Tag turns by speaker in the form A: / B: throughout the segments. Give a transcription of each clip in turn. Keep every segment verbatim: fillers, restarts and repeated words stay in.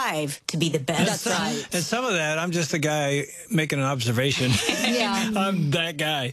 A: strive to be the best.
B: That's right.
C: And some of that, I'm just a guy making an observation.
B: Yeah.
C: I'm that guy.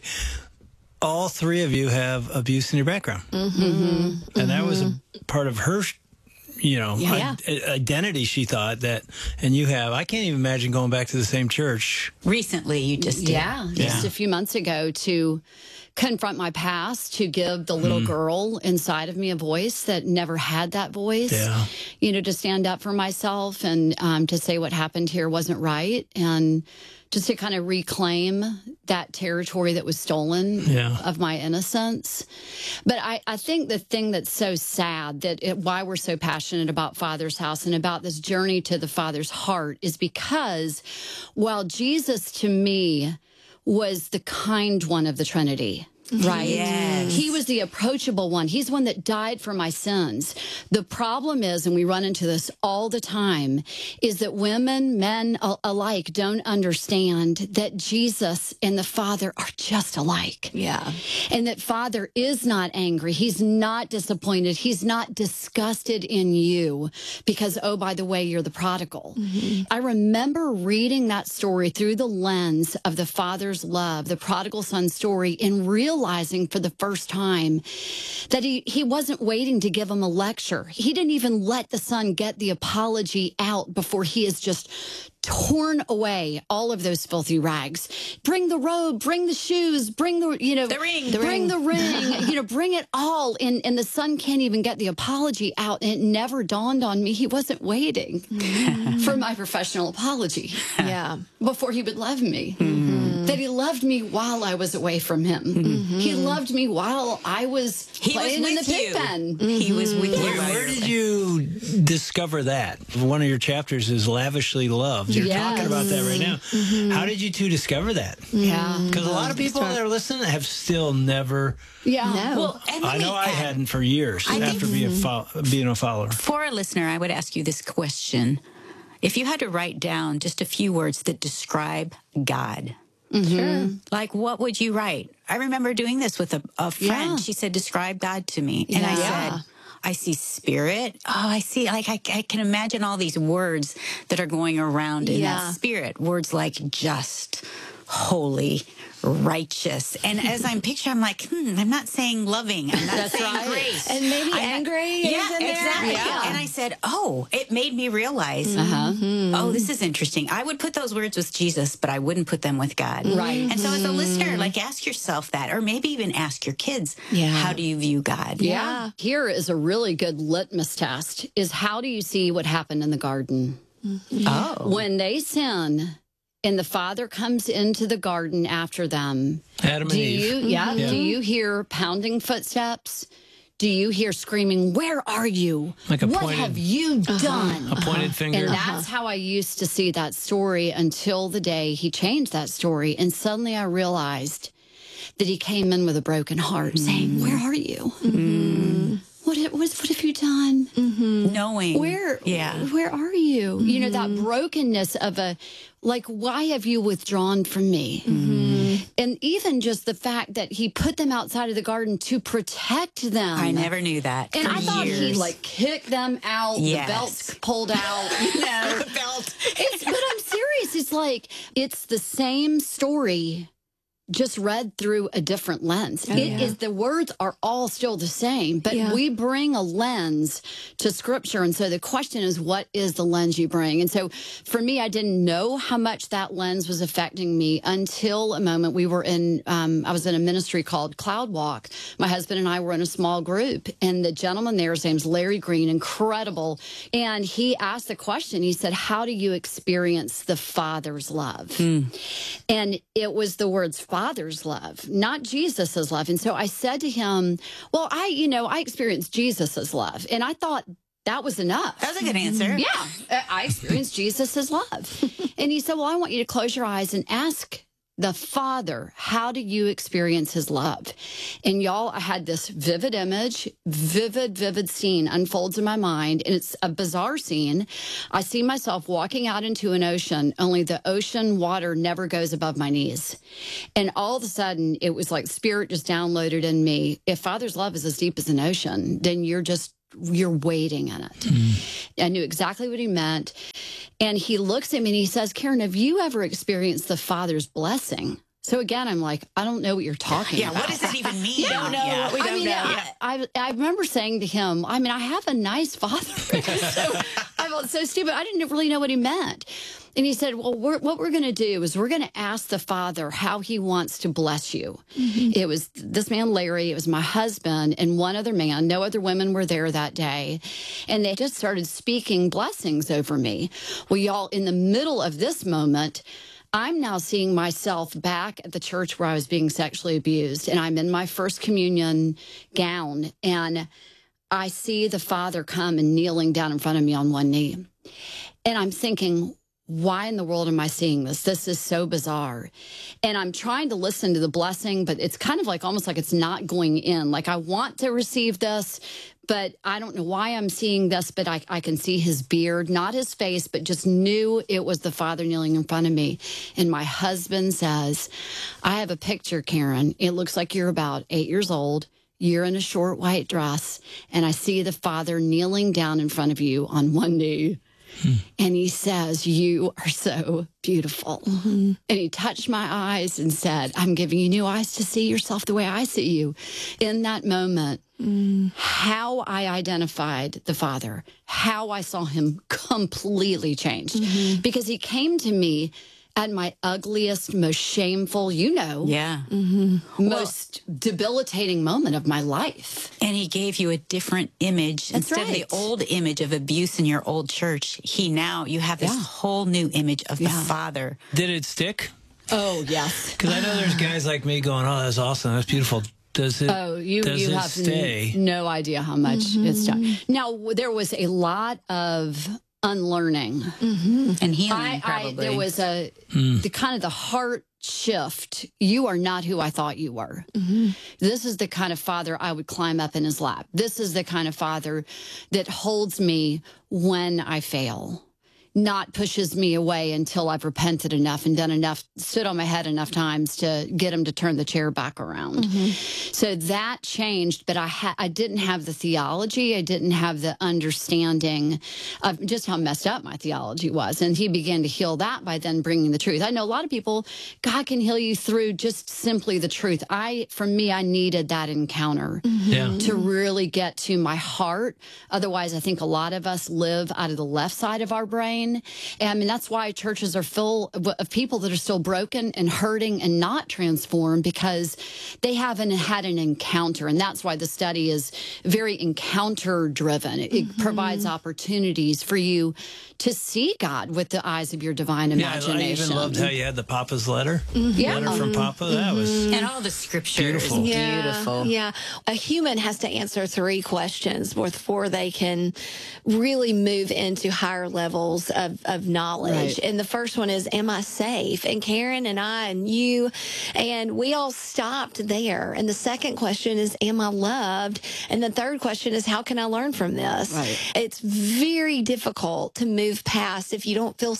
C: All three of you have abuse in your background.
B: Mm-hmm.
C: Mm-hmm. And that was a part of her, you know,
B: Yeah.
C: I- identity, she thought that, and you have. I can't even imagine going back to the same church.
A: Recently, you just did.
B: Yeah, just
C: Yeah.
B: a few months ago to confront my past, to give the little
C: Mm.
B: girl inside of me a voice that never had that voice.
C: Yeah.
B: You know, to stand up for myself and um, to say what happened here wasn't right, and just to kind of reclaim that territory that was stolen
C: Yeah.
B: of my innocence. But I, I think the thing that's so sad, that it, why we're so passionate about Father's House and about this journey to the Father's heart, is because while Jesus to me was the kind one of the Trinity, right?
A: Yes.
B: He was the approachable one. He's one that died for my sins. The problem is, and we run into this all the time, is that women, men al- alike don't understand that Jesus and the Father are just alike.
D: Yeah.
B: And that Father is not angry. He's not disappointed. He's not disgusted in you because, oh, by the way, you're the prodigal.
D: Mm-hmm.
B: I remember reading that story through the lens of the Father's love, the prodigal son story, and realizing for the first time that he, he wasn't waiting to give him a lecture. He didn't even let the son get the apology out before he is just torn away all of those filthy rags. Bring the robe, bring the shoes, bring the, you know,
A: The ring.
B: the
A: The
B: bring
A: ring.
B: the ring, you know, bring it all. And, and the son can't even get the apology out. And it never dawned on me he wasn't waiting for my professional apology
D: Yeah.
B: before he would love me.
A: Mm-hmm.
B: That he loved me while I was away from him. He loved me while I was
A: He was
B: playing in the
A: with you.
B: pig pen.
A: He was with you.
C: Where, where did you discover that? One of your chapters is lavishly loved. You're
B: Yes.
C: talking about that right now. How did you two discover that?
B: Yeah.
C: Because a lot of people that are listening have still never.
B: Yeah.
D: No.
A: Well, and let
C: I
A: me
C: know I
A: add,
C: hadn't for years
A: I think-
C: after being fo- being a follower.
A: For a listener, I would ask you this question. If you had to write down just a few words that describe God,
D: Sure.
A: like what would you write? I remember doing this with a, a friend.
B: Yeah.
A: She said, describe God to me. And I
B: Yeah.
A: said, I see spirit. Oh, I see, like, I, I can imagine all these words that are going around in
D: Yeah.
A: that spirit. Words like just, holy, righteous. And as I'm picturing, I'm like, hmm, I'm not saying loving. I'm not
B: That's
A: saying
B: right.
A: grace.
D: And maybe
A: I'm not-
D: angry is
A: Yeah,
D: in there.
A: exactly.
D: Yeah.
A: And I said, oh, it made me realize,
B: Uh-huh.
A: oh, this is interesting. I would put those words with Jesus, but I wouldn't put them with God.
B: Right.
A: And so as a listener, like ask yourself that, or maybe even ask your kids,
D: Yeah.
A: how do you view God?
B: Yeah. Here is a really good litmus test, is how do you see what happened in the garden?
A: Oh.
B: When they sin and the Father comes into the garden after them,
C: Adam and
B: do
C: Eve.
B: you, yeah,
C: Yeah.
B: do you hear pounding footsteps? Do you hear screaming, where are you?
C: Like a
B: what
C: pointed-
B: have you done?
C: A pointed finger.
B: And that's how I used to see that story until the day he changed that story. And suddenly I realized that he came in with a broken heart saying, where are you? What, what, what have you done?
A: Knowing.
B: Where,
A: Yeah.
B: where are you? You know, that brokenness of a, like, why have you withdrawn from me? And even just the fact that he put them outside of the garden to protect them.
A: I never knew that.
B: And
A: for
B: I thought he
A: years.
B: like kicked them out,
A: Yes.
B: the belts pulled out, you know.
A: belt.
B: It's, but I'm serious. It's like, it's the same story, just read through a different lens. It is
D: yeah.
B: the words are all still the same, but
D: Yeah.
B: we bring a lens to scripture. And so the question is, what is the lens you bring? And so for me, I didn't know how much that lens was affecting me until a moment we were in, um, I was in a ministry called Cloud Walk. My husband and I were in a small group, and the gentleman there, his name's Larry Green, incredible. And he asked the question, he said, how do you experience the Father's love? And it was the words Father's love, not Jesus's love. And so I said to him, well, I, you know, I experienced Jesus's love. And I thought that was enough.
A: That was a good answer.
B: Yeah, I experienced Jesus's love. And he said, well, I want you to close your eyes and ask the Father, how do you experience his love? And y'all, I had this vivid image, vivid, vivid scene unfolds in my mind. And it's a bizarre scene. I see myself walking out into an ocean, only the ocean water never goes above my knees. And all of a sudden, it was like Spirit just downloaded in me. If Father's love is as deep as an ocean, then you're just you're wading in it. I knew exactly what he meant. And he looks at me and he says, Karen, have you ever experienced the Father's blessing? So again, I'm like, I don't know what you're talking
A: yeah,
B: about.
A: what does that even mean?
D: We don't know
A: Yeah.
D: what we
B: I
D: don't
B: mean,
D: know.
B: I, I, I remember saying to him, I mean, I have a nice father. So I felt so stupid. I didn't really know what he meant. And he said, well, we're, what we're going to do is we're going to ask the Father how he wants to bless you. Mm-hmm. It was this man, Larry, it was my husband and one other man. No other women were there that day. And they just started speaking blessings over me. Well, y'all, in the middle of this moment, I'm now seeing myself back at the church where I was being sexually abused. And I'm in my first communion gown. And I see the Father come and kneeling down in front of me on one knee. And I'm thinking, why in the world am I seeing this? This is so bizarre. And I'm trying to listen to the blessing, but it's kind of like almost like it's not going in. Like I want to receive this, but I don't know why I'm seeing this, but I, I can see his beard, not his face, but just knew it was the Father kneeling in front of me. And my husband says, I have a picture, Karen. It looks like you're about eight years old. You're in a short white dress, and I see the Father kneeling down in front of you on one knee. Hmm. And he says, you are so beautiful. Mm-hmm. And he touched my eyes and said, I'm giving you new eyes to see yourself the way I see you. In that moment, mm. how I identified the Father, how I saw him completely changed. Mm-hmm. Because he came to me at my ugliest, most shameful, you know,
A: yeah,
B: mm-hmm. most well, debilitating moment of my life.
A: And he gave you a different image.
B: That's
A: Instead
B: right.
A: of the old image of abuse in your old church, he now, you have this
B: yeah.
A: whole new image of
B: yeah.
A: the Father.
C: Did it stick?
B: Oh, yes.
C: Because I know there's guys like me going, oh, that's awesome. That's beautiful. Does it,
B: oh, you,
C: does
B: you
C: it
B: have
C: stay?
B: N- no idea how much mm-hmm. it's done. Now, there was a lot of unlearning
A: mm-hmm. and healing.
B: I,
A: probably
B: I, there was a mm. the kind of the heart shift. You are not who I thought you were. Mm-hmm. This is the kind of Father I would climb up in his lap. This is the kind of Father that holds me when I fail, not pushes me away until I've repented enough and done enough, stood on my head enough times to get him to turn the chair back around. Mm-hmm. So that changed, but I ha- I didn't have the theology. I didn't have the understanding of just how messed up my theology was. And he began to heal that by then bringing the truth. I know a lot of people, God can heal you through just simply the truth. I, for me, I needed that encounter mm-hmm. yeah. to really get to my heart. Otherwise, I think a lot of us live out of the left side of our brain. And I mean, that's why churches are full of people that are still broken and hurting and not transformed because they haven't had an encounter. And that's why the study is very encounter driven. It mm-hmm. provides opportunities for you to see God with the eyes of your divine imagination.
C: Yeah, I even loved how you had the Papa's letter.
B: Mm-hmm. Yeah.
C: Letter from Papa. Mm-hmm. That was
A: and all the scriptures.
C: Beautiful.
D: Yeah,
A: beautiful.
D: Yeah. A human has to answer three questions before they can really move into higher levels of, of knowledge. Right. And the first one is, am I safe? And Karen and I and you, and we all stopped there. And the second question is, am I loved? And the third question is, how can I learn from this?
B: Right.
D: It's very difficult to move past if you don't feel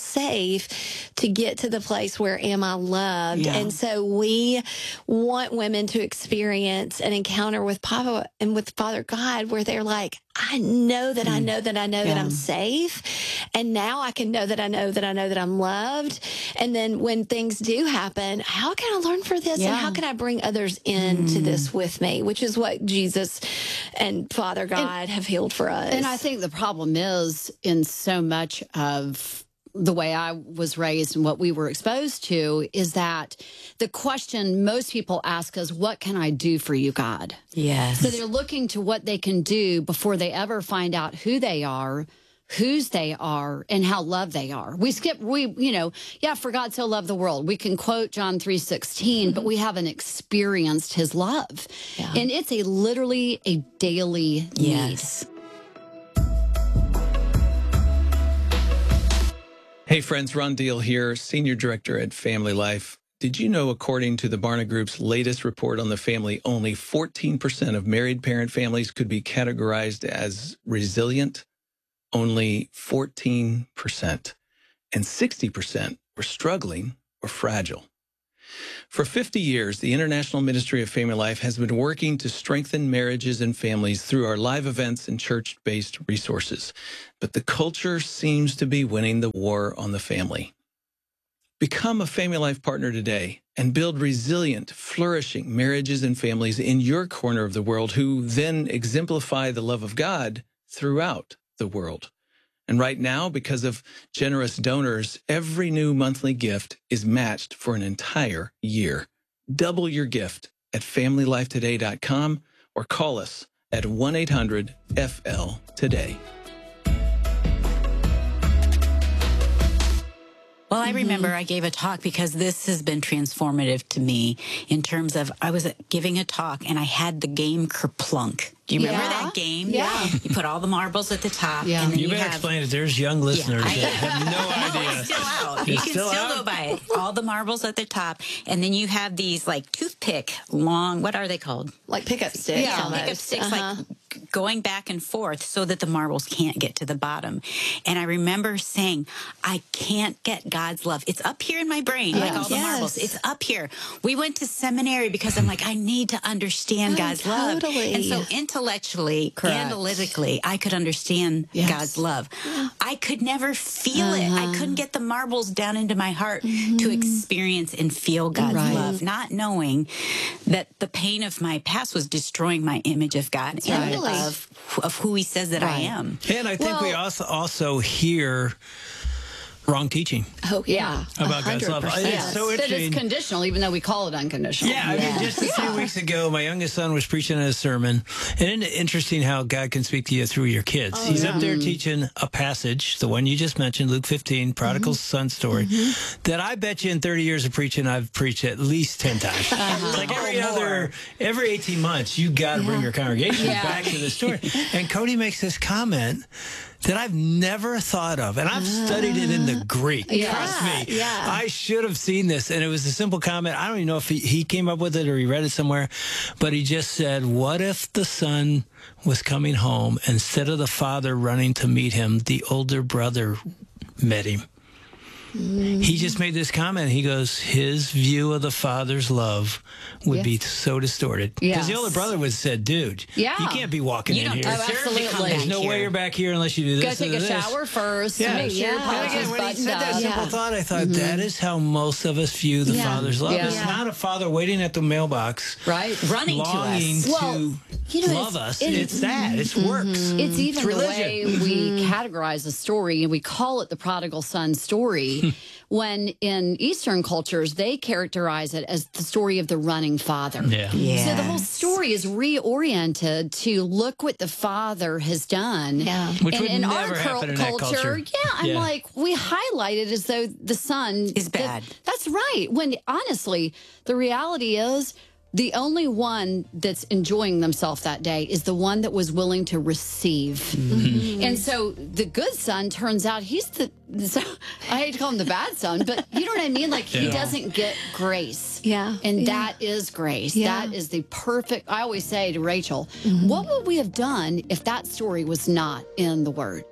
D: safe to get to the place where am I loved?
A: Yeah.
D: And so we want women to experience an encounter with Papa and with Father God where they're like, I know that I know that I know yeah. that I'm safe. And now I can know that I know that I know that I'm loved. And then when things do happen, how can I learn from this? Yeah. And how can I bring others into mm. this with me? Which is what Jesus and Father God and, have healed for us.
B: And I think the problem is in so much of the way I was raised and what we were exposed to is that the question most people ask us, what can I do for you, God?
A: Yes.
B: So they're looking to what they can do before they ever find out who they are, whose they are, and how loved they are. We skip, we, you know, yeah, for God so loved the world. We can quote John three sixteen, mm-hmm. but we haven't experienced his love. Yeah. And it's a literally a daily
A: yes.
B: need.
E: Hey friends, Ron Deal here, Senior Director at Family Life. Did you know, according to the Barna Group's latest report on the family, only fourteen percent of married parent families could be categorized as resilient? Only fourteen percent. And sixty percent were struggling or fragile. For fifty years, the International Ministry of Family Life has been working to strengthen marriages and families through our live events and church-based resources. But the culture seems to be winning the war on the family. Become a Family Life partner today and build resilient, flourishing marriages and families in your corner of the world who then exemplify the love of God throughout the world. And right now, because of generous donors, every new monthly gift is matched for an entire year. Double your gift at family life today dot com or call us at one eight hundred F L today.
A: Well, I remember I gave a talk because this has been transformative to me in terms of I was giving a talk and I had the game Kerplunk. Do you remember
B: Yeah.
A: that game?
B: Yeah.
A: You put all the marbles at the top.
B: Yeah.
A: And then
C: You
A: you,
C: better
A: have,
C: explain it. There's young listeners
A: I
C: that have no
A: No,
C: idea.
A: it's still out. You
C: It's
A: can
C: still
A: still,
C: out?
A: go by it. All the marbles at the top. And then you have these like toothpick long, what are they called?
D: Like pickup sticks.
A: Yeah,
D: almost.
A: pickup sticks,
D: Uh-huh.
A: like going back and forth so that the marbles can't get to the bottom. And I remember saying, I can't get God's love. It's up here in my brain, like all the
D: Yes.
A: marbles. It's up here. We went to seminary because I'm like, I need to understand
D: Oh,
A: God's love.
D: totally.
A: And so intellectually,
B: Correct.
A: analytically, I could understand
B: Yes.
A: God's love. I could never feel it. I couldn't get the marbles down into my heart to experience and feel God's
B: Right.
A: love, not knowing that the pain of my past was destroying my image of God and
B: right.
A: of, of who he says that I
B: Right.
A: am.
C: And I think we
B: Well-
C: also also hear wrong teaching
D: Oh,
B: Yeah.
D: yeah.
C: about God's love.
D: one hundred percent.
C: It's so
B: That is
C: interesting.
B: conditional, even though we call it unconditional.
C: Yeah, I mean, just a few weeks ago, my youngest son was preaching a sermon, and isn't it interesting how God can speak to you through your kids?
B: Oh,
C: He's up there teaching a passage, the one you just mentioned, Luke fifteen, prodigal
B: Mm-hmm.
C: son story, that I bet you in thirty years of preaching, I've preached at least ten times.
B: Uh-huh.
C: It's like every
A: Or more.
C: other, every eighteen months, you got to bring your congregation
B: Yeah.
C: back to the story. And Cody makes this comment that I've never thought of, and I've studied it in the Greek.
B: Yeah.
C: Trust me,
D: Yeah.
C: I should have seen this, and it was a simple comment. I don't even know if he, he came up with it or he read it somewhere, but he just said, what if the son was coming home, instead of the father running to meet him, the older brother met him? He just made this comment. He goes, his view of the father's love would
B: Yes.
C: be so distorted. Because the
B: Yes.
C: older brother would have said, dude,
B: Yeah.
C: you can't be walking
A: You
C: in
A: don't
C: here.
A: deserve
B: Oh,
A: to come
B: absolutely.
A: back
C: There's no
A: here.
C: way you're back here unless you do this.
B: Go take a
C: this.
B: shower first.
C: Yeah.
B: Make sure your
D: Yeah.
B: pants
C: And again,
B: is
C: when he
B: buttoned
C: said that
B: up.
C: simple
D: Yeah.
C: thought, I thought that is how most of us view the
D: Yeah.
C: Father's love.
B: Yeah.
C: It's
B: Yeah.
C: not a father waiting at the mailbox,
B: Right.
A: Running to
C: longing
A: us.
C: to,
B: Well, you know,
C: love
B: it's-
C: us.
B: it-
C: It's that. It's works.
B: It's even
C: It's
B: the
C: religion.
B: way we categorize a story and we call it the prodigal son story. When in Eastern cultures, they characterize it as the story of the running father.
C: Yeah.
B: So the whole
A: Yes.
B: story is reoriented to look what the father has done.
D: Yeah.
C: Which
B: and
C: would
B: in our
C: never
B: cul-
C: happen in that culture.
B: yeah, I'm
C: Yeah.
B: like, we highlight it as though the son
A: Is bad.
B: that- that's right. When honestly, the reality is the only one that's enjoying themselves that day is the one that was willing to receive.
C: Mm-hmm.
B: And so the good son turns out he's the, so, I hate to call him the bad son, but you know what I mean? Like he
C: Yeah.
B: doesn't get grace.
D: Yeah.
B: And
D: Yeah.
B: that is grace.
D: Yeah.
B: That is the perfect, I always say to Rachel, what would we have done if that story was not in the word?